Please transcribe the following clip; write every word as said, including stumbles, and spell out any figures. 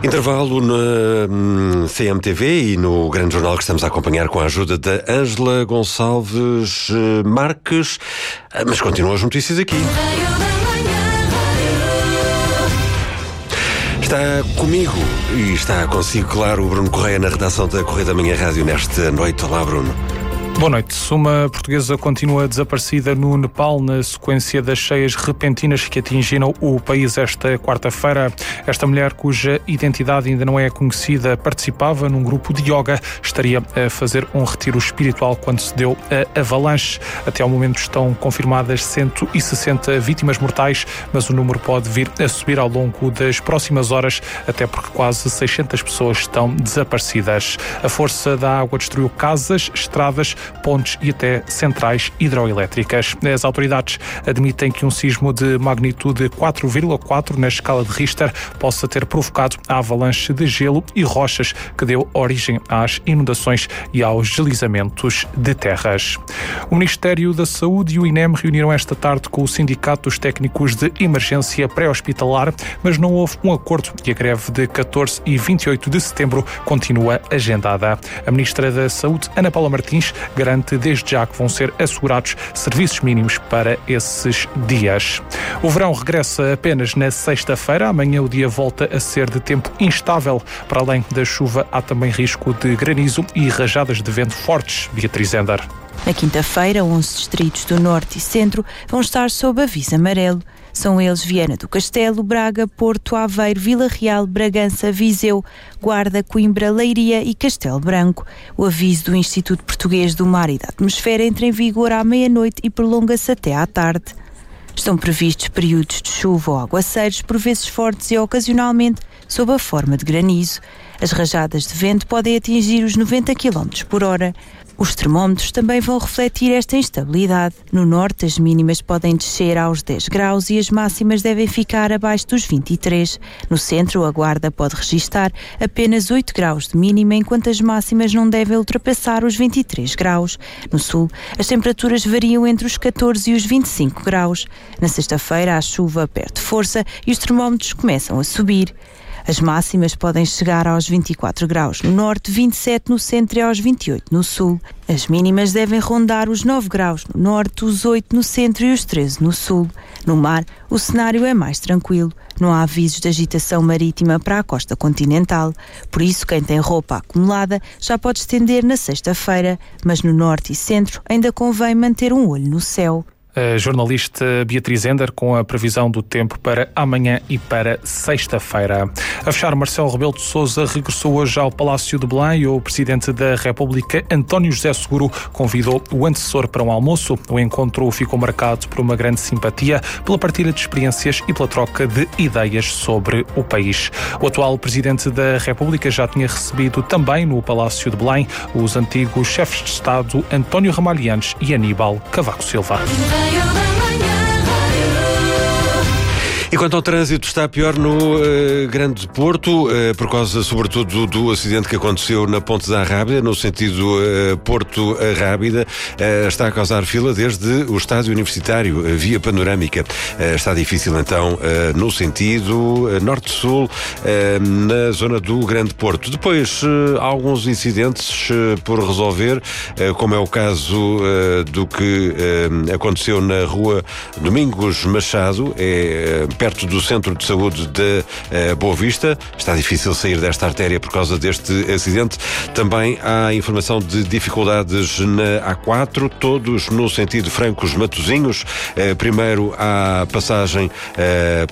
Intervalo na C M T V e no grande jornal que estamos a acompanhar com a ajuda da Ângela Gonçalves Marques. Mas continuam as notícias aqui. Está comigo e está consigo, claro, o Bruno Correia na redação da Correia da Manhã Rádio nesta noite. Olá, Bruno. Boa noite. Uma portuguesa continua desaparecida no Nepal na sequência das cheias repentinas que atingiram o país esta quarta-feira. Esta mulher, cuja identidade ainda não é conhecida, participava num grupo de yoga. Estaria a fazer um retiro espiritual quando se deu a avalanche. Até ao momento estão confirmadas cento e sessenta vítimas mortais, mas o número pode vir a subir ao longo das próximas horas, até porque quase seiscentas pessoas estão desaparecidas. A força da água destruiu casas, estradas, pontes e até centrais hidroelétricas. As autoridades admitem que um sismo de magnitude quatro vírgula quatro na escala de Richter possa ter provocado a avalanche de gelo e rochas que deu origem às inundações e aos deslizamentos de terras. O Ministério da Saúde e o INEM reuniram esta tarde com o Sindicato dos Técnicos de Emergência Pré-Hospitalar, mas não houve um acordo e a greve de catorze e vinte e oito de setembro continua agendada. A Ministra da Saúde, Ana Paula Martins, garante desde já que vão ser assegurados serviços mínimos para esses dias. O verão regressa apenas na sexta-feira. Amanhã o dia volta a ser de tempo instável. Para além da chuva, há também risco de granizo e rajadas de vento fortes. Beatriz Ender. Na quinta-feira, onze distritos do Norte e Centro vão estar sob aviso amarelo. São eles Viana do Castelo, Braga, Porto, Aveiro, Vila Real, Bragança, Viseu, Guarda, Coimbra, Leiria e Castelo Branco. O aviso do Instituto Português do Mar e da Atmosfera entra em vigor à meia-noite e prolonga-se até à tarde. Estão previstos períodos de chuva ou aguaceiros, por vezes fortes e ocasionalmente sob a forma de granizo. As rajadas de vento podem atingir os noventa quilómetros por hora. Os termómetros também vão refletir esta instabilidade. No norte, as mínimas podem descer aos dez graus e as máximas devem ficar abaixo dos vinte e três. No centro, a Guarda pode registar apenas oito graus de mínima, enquanto as máximas não devem ultrapassar os vinte e três graus. No sul, as temperaturas variam entre os catorze e os vinte e cinco graus. Na sexta-feira, a chuva perde força e os termómetros começam a subir. As máximas podem chegar aos vinte e quatro graus no norte, vinte e sete no centro e aos vinte e oito no sul. As mínimas devem rondar os nove graus no norte, os oito no centro e os treze no sul. No mar, o cenário é mais tranquilo. Não há avisos de agitação marítima para a costa continental. Por isso, quem tem roupa acumulada já pode estender na sexta-feira, mas no norte e centro ainda convém manter um olho no céu. A jornalista Beatriz Ender com a previsão do tempo para amanhã e para sexta-feira. A fechar, Marcelo Rebelo de Sousa regressou hoje ao Palácio de Belém e o Presidente da República, António José Seguro, convidou o antecessor para um almoço. O encontro ficou marcado por uma grande simpatia, pela partilha de experiências e pela troca de ideias sobre o país. O atual Presidente da República já tinha recebido também no Palácio de Belém os antigos chefes de Estado António Ramalhianes e Aníbal Cavaco Silva. E quanto ao trânsito, está pior no uh, Grande Porto, uh, por causa sobretudo do, do acidente que aconteceu na Ponte da Rábida, no sentido uh, Porto-Rábida. Uh, está a causar fila desde o estádio universitário, uh, via panorâmica. Uh, está difícil então uh, no sentido uh, norte-sul, uh, na zona do Grande Porto. Depois, uh, há alguns incidentes uh, por resolver, uh, como é o caso uh, do que uh, aconteceu na rua Domingos Machado, é uh, perto do Centro de Saúde de uh, Boa Vista. Está difícil sair desta artéria por causa deste acidente. Também há informação de dificuldades na A quatro, todos no sentido Francos-Matosinhos. Uh, primeiro, há passagem uh,